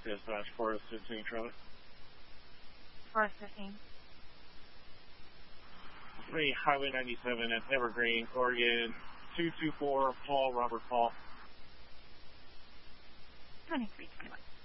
Dispatch, Forest 15 Charlie. Forest 15. 3 Highway 97 at Evergreen, Oregon, 224 Paul, Robert Paul. 2321.